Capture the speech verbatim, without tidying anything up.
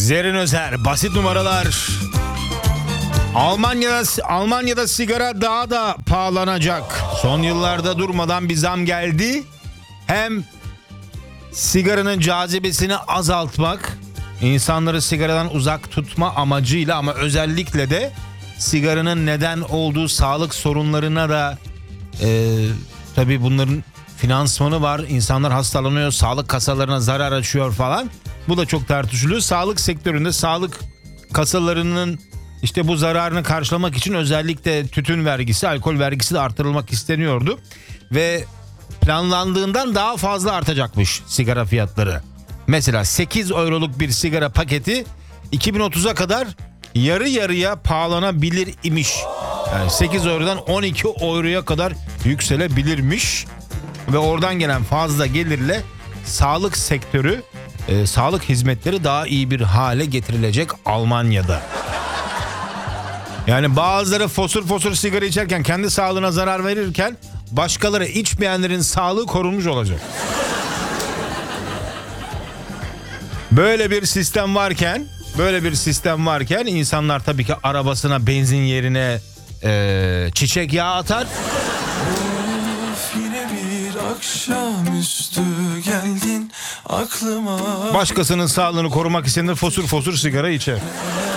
Zerrin Özer, basit numaralar. Almanya'da Almanya'da sigara daha da pahalanacak. Son yıllarda durmadan bir zam geldi. Hem sigaranın cazibesini azaltmak, insanları sigaradan uzak tutma amacıyla ama özellikle de sigaranın neden olduğu sağlık sorunlarına da e, tabii bunların finansmanı var. İnsanlar hastalanıyor, sağlık kasalarına zarar açıyor falan. Bu da çok tartışılıyor. Sağlık sektöründe sağlık kasalarının işte bu zararını karşılamak için özellikle tütün vergisi, alkol vergisi de artırılmak isteniyordu. Ve planlandığından daha fazla artacakmış sigara fiyatları. Mesela sekiz euroluk bir sigara paketi iki bin otuza kadar yarı yarıya pahalanabilir imiş. Yani sekiz eurodan on iki euroya kadar yükselebilirmiş. Ve oradan gelen fazla gelirle sağlık sektörü, e, sağlık hizmetleri daha iyi bir hale getirilecek Almanya'da. Yani bazıları fosur fosur sigara içerken kendi sağlığına zarar verirken başkaları içmeyenlerin sağlığı korunmuş olacak. Böyle bir sistem varken, böyle bir sistem varken insanlar tabii ki arabasına benzin yerine e, çiçek yağı atar. Of, yine bir akşamüstü geldin aklıma. Başkasının sağlığını korumak isteyenler fosur fosur sigara içer.